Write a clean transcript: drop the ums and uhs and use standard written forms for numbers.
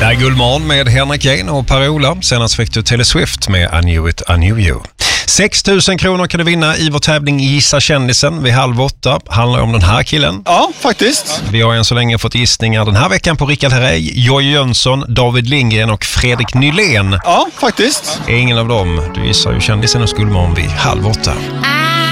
Det är Guldmorgon med Henrik Jane och Per-Ola. Senast fick du Taylor Swift med I Knew It, I Knew You. 6 000 kronor kan du vinna i vår tävling Gissa kändisen vid 7:30. Handlar om den här killen. Ja, faktiskt. Vi har än så länge fått gissningar den här veckan på Rickard Herrey, Joy Jönsson, David Lindgren och Fredrik Nylén. Ja, faktiskt. Ingen av dem. Du gissar ju kändisen och Guldmorgon vid 7:30.